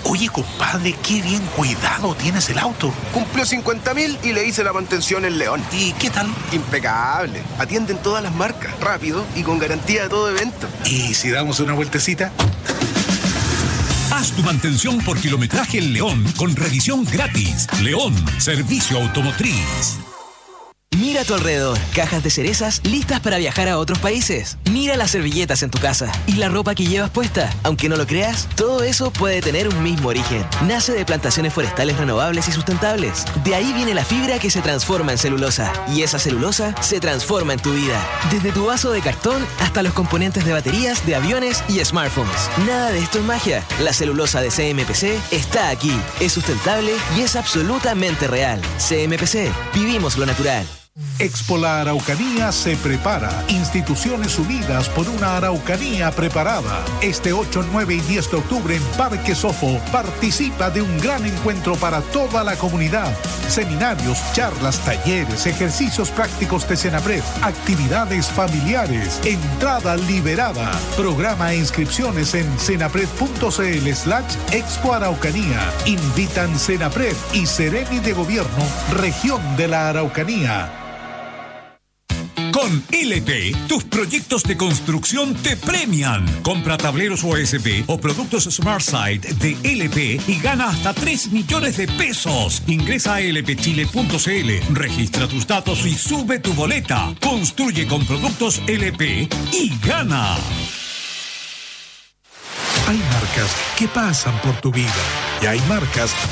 Oye, compadre, qué bien cuidado tienes el auto. Cumplió 50.000 y le hice la mantención en León. ¿Y qué tal? Impecable. Atienden todas las marcas, rápido y con garantía de todo evento. ¿Y si damos una vueltecita? Haz tu mantención por kilometraje en León con revisión gratis. León, servicio automotriz. Mira a tu alrededor, cajas de cerezas listas para viajar a otros países. Mira las servilletas en tu casa y la ropa que llevas puesta. Aunque no lo creas, todo eso puede tener un mismo origen. Nace de plantaciones forestales renovables y sustentables. De ahí viene la fibra que se transforma en celulosa. Y esa celulosa se transforma en tu vida. Desde tu vaso de cartón hasta los componentes de baterías, de aviones y smartphones. Nada de esto es magia. La celulosa de CMPC está aquí. Es sustentable y es absolutamente real. CMPC, vivimos lo natural. Expo La Araucanía se prepara. Instituciones unidas por una Araucanía preparada. Este 8, 9 y 10 de octubre en Parque Sofo participa de un gran encuentro para toda la comunidad. Seminarios, charlas, talleres, ejercicios prácticos de Senapred, actividades familiares, entrada liberada. Programa e inscripciones en senapred.cl/Expo Araucanía. Invitan Senapred y Seremi de Gobierno, Región de la Araucanía. Con LP, tus proyectos de construcción te premian. Compra tableros OSB o productos SmartSide de LP y gana hasta 3 millones de pesos. Ingresa a lpchile.cl, registra tus datos y sube tu boleta. Construye con productos LP y gana. Hay marcas que pasan por tu vida y hay marcas